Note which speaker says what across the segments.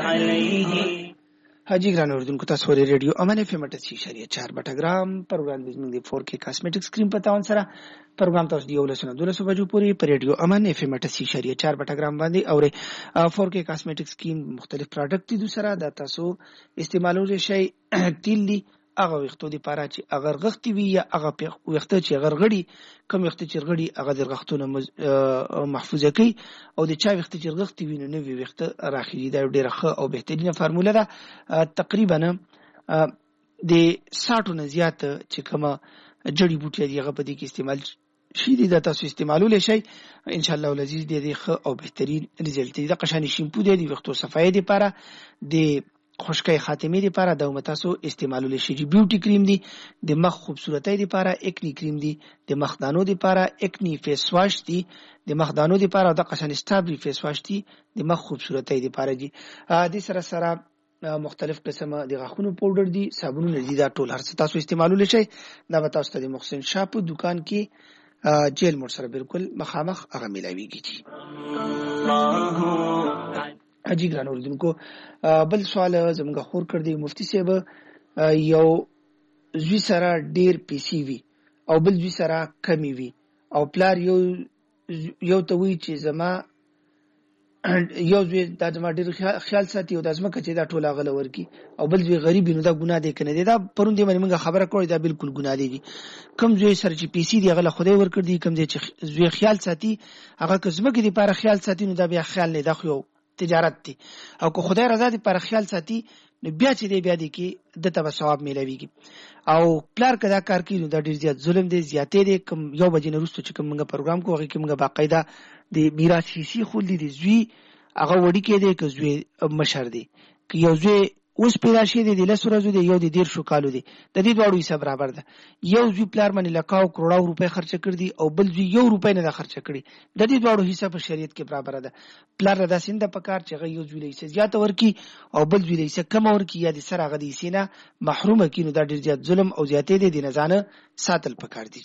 Speaker 1: عليه.
Speaker 2: حاجی ګران اوردونکو تاسو ورې ریډیو امن اف ام 88.4 بټګرام پروګرام د 4K کاسمیټک سکرین په تاون سره پروګرام تاسو دی 12:00 بجو پورې په ریډیو امن اف ام 88.4 بټګرام باندې اوري 4K کاسمیټک سکرین مختلف پروډکټ دي سره د تاسو استعمالوي شي تیل دي هغه وختو دی پاره چې اگر غختی وي یا هغه وخت چې اگر غړي کم وخت چې غړي هغه د غختونه محفوظه کوي او د چا وخت چې غختی وي نو وی وخت راخلي دا ډیره ښه او بهترینه فارموله ده. تقریبا د 60 نه زیات چې کومه جړی بوټي دی هغه په دې کې استعمال شي دي د تاسو استعمالول شي ان شاء الله لذیذ دی ښه او بهترین رزلټ دی. د قشانی شیمپو دی وختو صفای دی لپاره د خشکای خاتمه لپاره د متاسو استعمالول شي. بیوټي کریم دی د مخ خوبصورتۍ لپاره، اکنی کریم دی د مخ دانو لپاره، اکنی فیس واش دی د مخ دانو لپاره او د قشانی سټابلی فیس واش دی د مخ خوبصورتۍ لپاره دی. د سره سره مختلف قسمه د غاښونو پاوډر دي، صابونونه دي، دا ټول هر څه تاسو استعمالول شي. دا به تاسو ته د محسن شاپ دکان کې جیل موټ سره بالکل مخامخ هغه ملاويږي. اجي ګران اوردونکو بل سوال زموږ خور کړ دی مفتی صاحب یو زوی سره ډیر پیسې وي او بل زوی سره کمی وي او پلار یو ته وی چې زما یو زوی د زما ډیر خیال ساتي او د زما کچې دا ټوله غل ورکی او بل زوی غریب نو دا ګناه دی کنه دی. دا پرون دی باندې موږ خبره کړې دا بالکل ګناه دی. کم زوی سره چې پیسې دی غل خدای ورکړ دی، کم چې زوی خیال ساتي هغه کزمه کې دی پر خیال ساتي نو دا بیا خیال نه دا خو تجارت دی او که خدای رضا دی پر خیال ساتي نو بیا چې دی بیا دی کې د تبع ثواب ملويږي. او پلار کدا کار کوي نو دا ډیر زیات ظلم دی، زیاتې دی. کم یو بجې نه وروسته چې کوم موږ پروګرام کوو هغه کې موږ باقاعده د میراث حصي خو دی زوی هغه وړي کې دی که زوی مشر دی که یو زوی اوس پیدا شي دی د لسو ورځو دی یو د 1.5 کالو دی د دې دواړو حساب برابر ده. یو زوی پلار باندې لکاو کروڑو روپے خرچ کړ دي او بل زوی 1 روپے نه خرچ کړي، د دې دواړو حساب په شریعت کې برابر ده. پلار ردا سینده پکار چې یو زوی لیسه زیات ورکی او بل زوی لیسه کم ورکی یا د سره غدي سینه محرومه کینو دا ډیر زیات ظلم او زیاتې دي د نزانه ساتل پکار دي.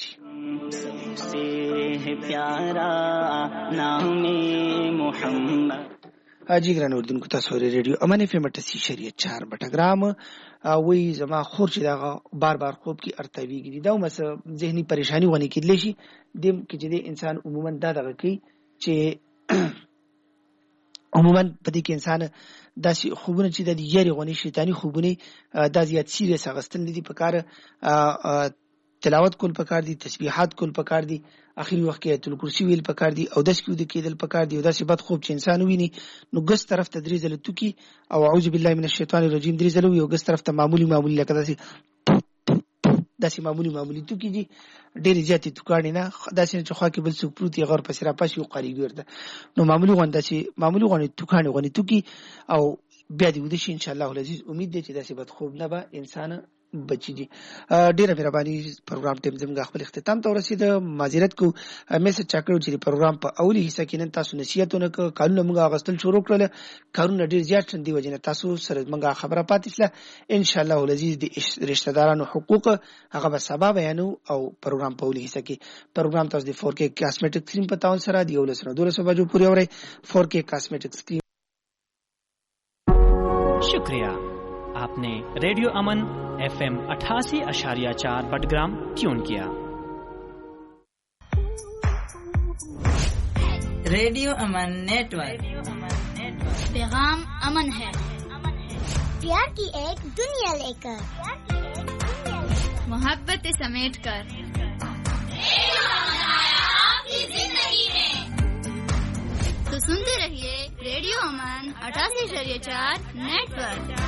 Speaker 1: پیارا نام محمد.
Speaker 2: حاجی ګران اردوونکو تاسو ورې ریډیو امن اف ام 88.4 بټګرام وی زما خور چې دا بار بار خوب کې ارتویږي دا مس ذهني پریشانی ونی کېدلی شي د کې چې انسان عموما دا دغه کوي چې عموما په دې کې انسان داسې خوبونه چې د یاري غونی شیطانی خوبونه د زیات سیریس اغستل دي په کار تلاوت کول پکار دي، تسبیحات کول پکار دي، اخري وخت کې آیت الکرسی ویل پکار دي او داس کې د کېدل پکار دي او داسې بد خوب چې انسان ویني نو ګس طرف ته درې ځله توکي او اعوذ بالله من الشیطان الرجیم درې ځله یو ګس طرف ته معمولی لکه داسې معمولی توکي دي ډېر زیاتې توکاڼې نه داسې چې خوا کې بل څوک پروت یې غور پسې راپاسي او قاریږي ورته نو معمولی غونې توکاڼې غونې توکي او بیا دې ودې شي ان شاء الله العزیز. امید دی چې داسې بد خوب نه به انسان بچی دي. ډیره مهرباني پروګرام ټیم زموږ خپل اختتام ته ورسید. معذرت کو میسج چاکړو چې پروګرام په اولی حصہ کې نن تاسو نصیحتونه کارونه موږ غوښتل شروع کړل، کارونه ډیر زیات شندي وجنه تاسو سره موږ خبره پاتې شله. ان شاء الله العزیز د رشتہ دارانو حقوق هغه به سبب بیانو او پروګرام په اولی حصہ کې پروګرام تاسو د 4K کاسمیټک سکرین په تاون سره دی 12:00 بجو پورې اوري 4K کاسمیټک سکرین.
Speaker 3: शुक्रिया, आपने रेडियो अमन FM 88.4 बटग्राम ट्यून किया.
Speaker 4: रेडियो अमन नेटवर्क
Speaker 5: पैगाम अमन है,
Speaker 6: प्यार की एक दुनिया लेकर,
Speaker 5: मोहब्बत समेट कर आपकी जिंदगी में. तो सुनते रहिए रेडियो अमन 88.4 नेटवर्क.